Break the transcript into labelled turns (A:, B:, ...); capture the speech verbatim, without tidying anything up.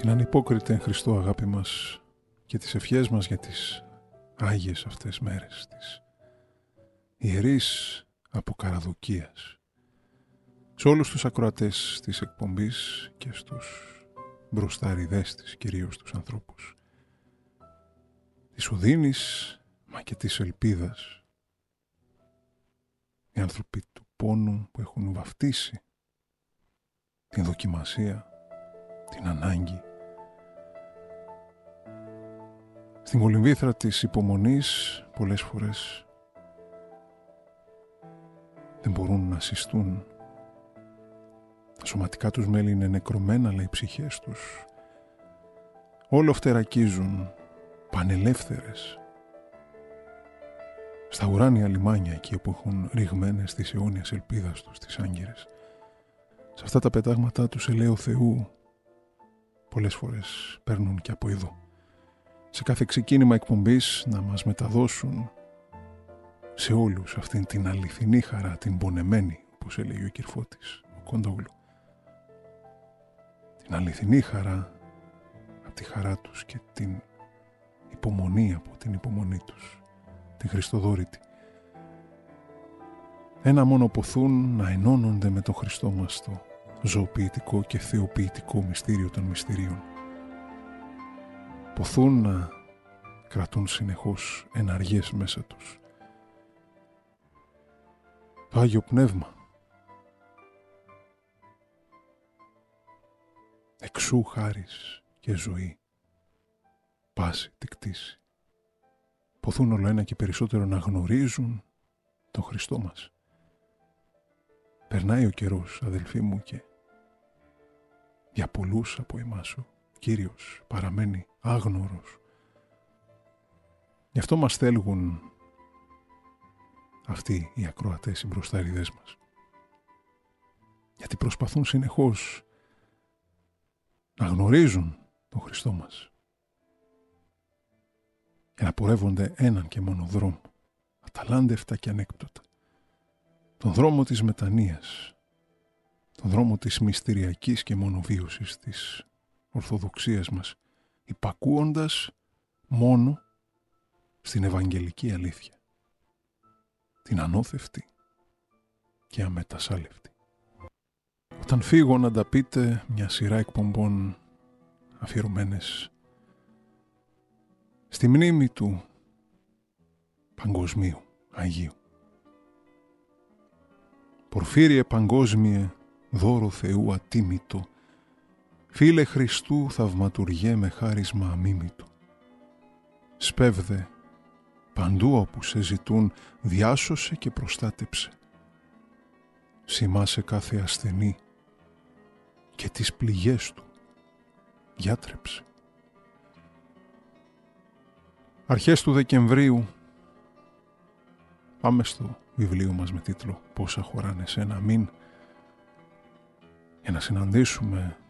A: την ανυπόκριτη εν Χριστώ αγάπη μας και τις ευχές μας για τις άγιες αυτές μέρες της ιερής αποκαραδοκίας σε όλους τους ακροατές της εκπομπής και στους μπροστάριδες της, κυρίως τους ανθρώπους της οδύνης μα και της ελπίδας, οι άνθρωποι του πόνου που έχουν βαφτίσει την δοκιμασία, την ανάγκη. Στην κολυμβήθρα της υπομονής πολλές φορές δεν μπορούν να συστούν. Τα σωματικά τους μέλη είναι νεκρωμένα, αλλά οι ψυχές τους όλο φτερακίζουν πανελεύθερες στα ουράνια λιμάνια εκεί όπου έχουν ρηγμένες τις αιώνιες ελπίδας τους τις άγκυρες. Σε αυτά τα πετάγματά τους ελαίου Θεού πολλές φορές παίρνουν και από εδώ. Σε κάθε ξεκίνημα εκπομπής να μας μεταδώσουν σε όλους αυτήν την αληθινή χαρά, την πονεμένη, όπως έλεγε ο Κυρφώτης, ο Κοντόγλου. Την αληθινή χαρά από τη χαρά τους και την υπομονή από την υπομονή τους, την Χριστοδόρητη. Ένα μόνο ποθούν να ενώνονται με τον Χριστό μας στο ζωοποιητικό και θεοποιητικό μυστήριο των μυστηρίων. Ποθούν να κρατούν συνεχώς εναργίες μέσα τους το Άγιο Πνεύμα, εξού χάρις και ζωή, πάση τη κτήση. Ποθούν όλο ένα και περισσότερο να γνωρίζουν τον Χριστό μας. Περνάει ο καιρός, αδελφοί μου, και για πολλούς από εμάς ο Κύριος παραμένει άγνωρος. Γι' αυτό μας θέλουν αυτοί οι ακροατές, οι μπροστάριδες μας. Γιατί προσπαθούν συνεχώς να γνωρίζουν τον Χριστό μας και να πορεύονται έναν και μόνο δρόμο, αταλάντευτα και ανέκπτωτα. Τον δρόμο της μετανοίας, τον δρόμο της μυστηριακής και μονοβίωσης της Ορθοδοξίας μας, υπακούοντας μόνο στην Ευαγγελική αλήθεια, την ανώθευτη και αμετασάλευτη. Όταν φύγω να τα πείτε, μια σειρά εκπομπών αφιερωμένες στη μνήμη του Παγκοσμίου Αγίου. Πορφύριε παγκόσμιε, δώρο Θεού ατίμητο, φίλε Χριστού θαυματουργέ με χάρισμα αμίμητο. Σπέβδε, παντού όπου σε ζητούν, διάσωσε και προστάτεψε. Σημάσε κάθε ασθενή και τις πληγές του γιάτρεψε. Αρχές του Δεκεμβρίου πάμε στο βιβλίο μας με τίτλο «Πόσα χωράνε σε ένα μήν» για να συναντήσουμε